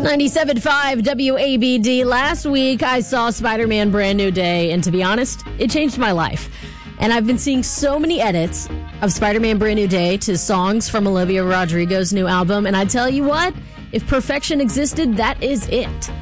97.5 WABD. Last week, I saw Spider-Man Brand New Day, and to be honest, it changed my life. And I've been seeing so many edits of Spider-Man Brand New Day to songs from Olivia Rodrigo's new album, and I tell you what, if perfection existed, that is it.